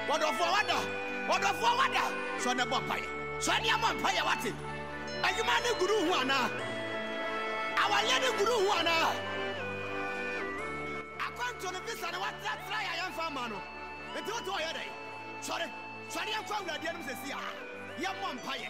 What of wada? So the boy. So any man pay what it. Are you man guru wana? Our lady guru wana. I come to the visa and what that fly I am from mano. And to your day. Sorry, I'm from the Diana Sia. Young man pay.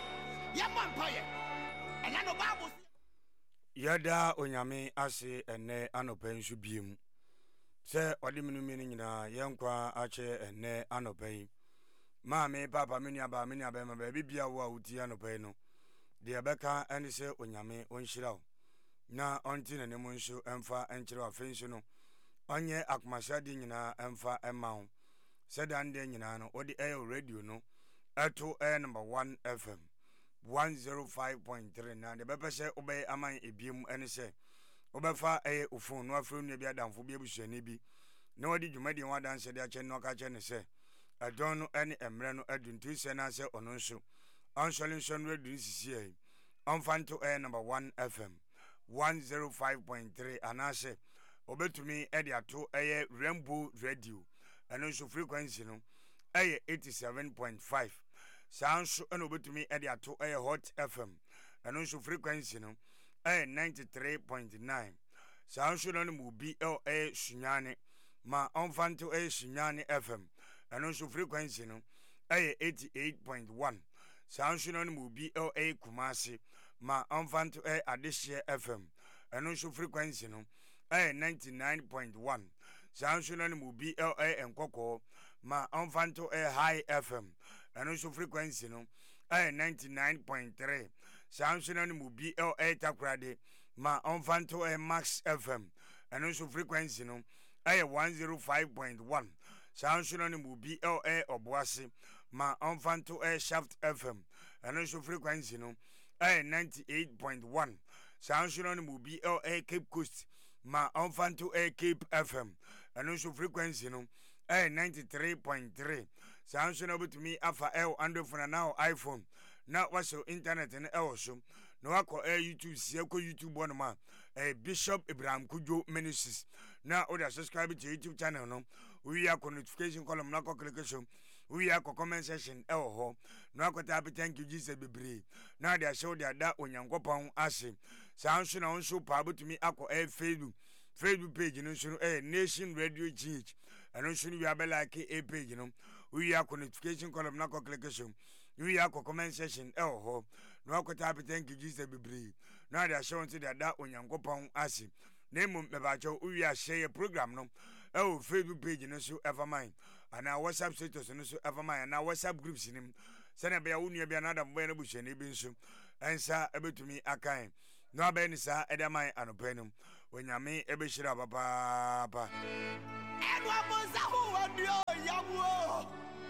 And I know Babu. Yada onyame ase ene anopen so biem se odiminu mini nyina yenkwa ache ene anopen maame papa meni aba ma ba bibia wo a wuti anopen no de beka ene se onyame onhyira na onti na nemu nso emfa enkyere afenso no onye akmasade nyina emfa emma ho se dan de nyina no odi air radio no eto air number 1 FM 105.3 na de bepese obey aman ebiem ene se obefa ofon no afro nu bia damfo bia busuani bi na odi dwumadi wa dan se de ache no ka che ne se adon no ene emre no aduntu se na se ono nso onsolin son radio sisi ai onfanto number 1 FM 105.3 anase obetumi ede ato Rainbow Radio eno so frequency no 87.5 Sanso eno betumi ede ato Hot FM eno so frequency no 93.9 Sanso no mu BLA Sunyane ma onfanto Sunyane FM eno so frequency no 88.1 Sanso no mu BLA Kumasi ma onfanto Adeshe FM eno so frequency no 99.1 Sanso no mu BLA Enkoko ma onfanto High FM eno so frequency no 99.3 Sanso no mu BLA Takrade ma onfanto Max FM eno so frequency no 105.1 Sanso no mu BLA Obuasi ma onfanto Shaft FM eno so frequency no 98.1 Sanso no mu BLA Cape Coast ma onfanto Cape FM eno so frequency no 93.3 Sanso no butumi afa androfona now iPhone na waso internet ne so no akọ YouTube sie ko YouTube one ma Bishop Ibrahim Kujo Ministries na order subscribe to YouTube channel no we are notification column na ko click so we are comment section ho no akọta be thank you Jesus bebre na dia show dia da onyankopon ase Sanso na onso pa butumi akọ Facebook page no so Nation Radio GH and so we are like a page no we are notification column na ko click so we are comment section ho no akọta be thank you Jesus bebre na dia show nti dia da onyankopon ase name me ba cho we are share program no Facebook page no so ever mine and our WhatsApp status no so ever mine and our WhatsApp groups nim sene be ya wonu bia na da mbo na buhwane bi nso ensa ebetumi akan no abeni sa edamai anopenum onyame ebehira papa Edwa bonza hu wadio yawo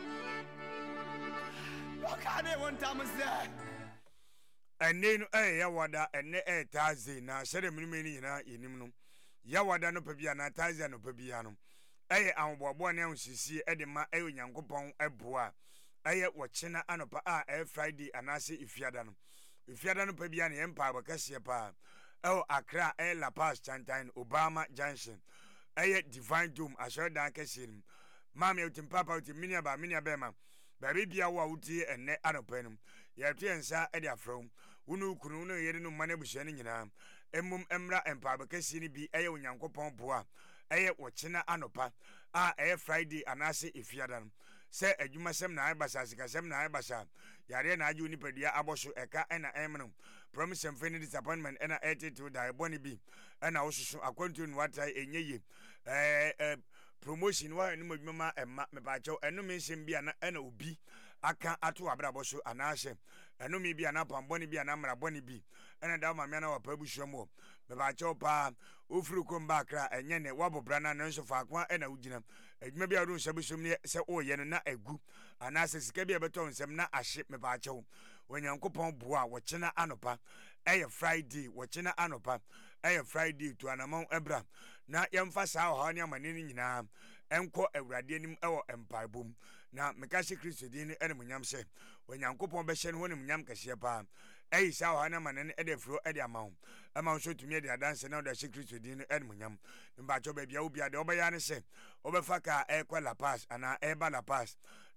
Lokane won tamse enne yawada enne tazi na sere minimeni nyina yenim no yawada no pabia na tazi no pabia no anbobo ne ahosisi edema onyankopon eboa wochena anopa Friday anase ifiada no pabia ne empa abakase pa Accra La Paz Chantain Obama Junction Divine Dome ashodan kasim mama utimpapa utiminia ba bema baby bia wo wuti enne anopenum yɛtwe ensa ede afrom wunu kunu no yere no mane buhwane nyina emmum emra empa abakasi ni bi onyankopɔn boa wochena anopa Friday anase ifiada no se adwuma sem na aibasa sikasem na aibasa yare na aju nipadua aboso eka ena emno promise and friendly disappointment ena attitude da eboni bi ena wosusu akwantu no watai enyeye promotion wa enu madwuma emma mebacho enu mensem bia na ena obi aka ato abrabosho anase enu mi bia na pamboni bia na mraboni bi ena da ma na wapabuhwamo mebacho pa ofuru komba kra enye ne wabobra na nso faakwa ena ugina adwuma bia ru nsabusom ne se oye no na egu anase sika bia beto nsem na ahye mebacho onyankopon boa wochena anopa Friday wochena anopa Friday to anamon ebra na yemfa saa ho ne amaneni nyina enko awurade anim empaibom na mekase Kristo din ene munyam se onyankopon be hye ne ho ne munyam kase pa saa ho na amaneni edefro ede amawo ama so tumi ede adanse na oda hye Kristo din ene munyam mba cho ba bia obi ade obeya ne se obefa ka La Paz ana eba La Paz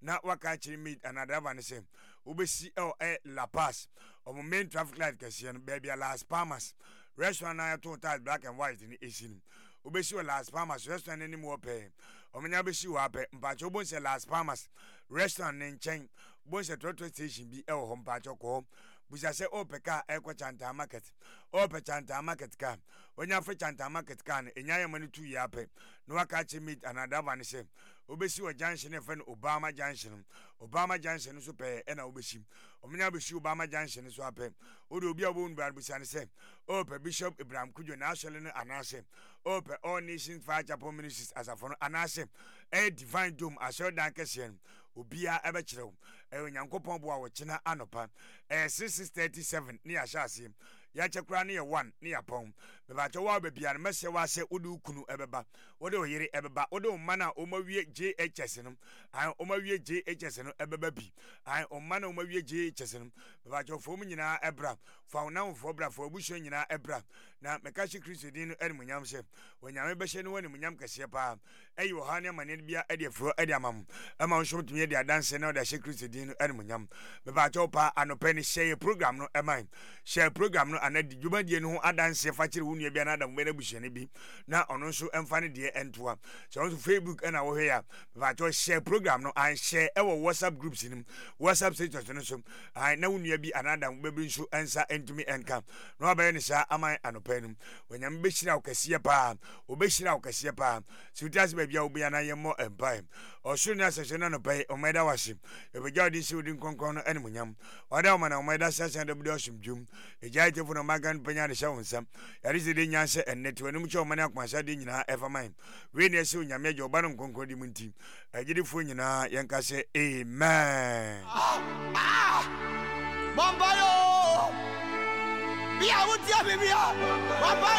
na waka chiri meet another one say obesi La Paz omo main traffic light kase no baby Las Palmas restaurant na to tile black and white ni esinu obesi Las Palmas restaurant ni mo pe omenya besi wa pe mpacho bon se Las Palmas restaurant ni nchen bon se trotro station bi ho mpacho ko busa se opeka ekwa Chanta market ope Chanta market ka onya fe Chanta market ka na enya ya mani 2 ya pe no waka chi meet another one say obesi wa junction e fe Obama junction so pe na obesi omenya besi Obama junction so ape ode obi abon ba busa ne se ope Bishop Ibrahim Kujo na asole no anase ope All Nations Fire Chapel Ministries asafo no anase Divine Dome asole dan kese obia ebe kirew onyankopon bo a wo kina anopa 6637 ni ahase ya chekura ne 1 ni yapon be ba che wa bebia ne mese wa se udu kunu ebeba wode oyire ebeba wode omana omawie JHS no ai omawie JHS no ebeba bi ai omana omawie JHS no be ba che fo mu nyina ebra fa wona fo bra fo obuso nyina ebra na mekashi Kristo din no erimunyam se wonyame be hye no woni munyam kase pa ayi wo ha ne mane bia edefro ediamam ama nso tumi de adanse na de hye Kristo din no erimunyam be ba che pa anopa ni share program no eman share program no anadi dwumadie no ho adanse fa kire wonu bia na adam be na buhye bi na ono nso emfa ne de entoa so on Facebook na wo hwe ya be ba che share program no an share e wo WhatsApp groups nim WhatsApp status no so ai na wonu bi anadam be bi nso ensa entumi enka no abaye ne sha aman anopa nim wonyam be hira okasiye pa obehira okasiye pa siutias be bia obi ana yemo empire osu na sese na no pai omeda washim e be gadi si odin konkon no animunyam wada o mana omeda sese da bi osumdwum e jai tefu no magan panya de sha wonsam yare se de nyanse ennet wani mu che omane akwansa de nyina efaman we ne se onyame je oba no konkon di munti agidifo nyina yenka se amen Mombayo Bia utia bibia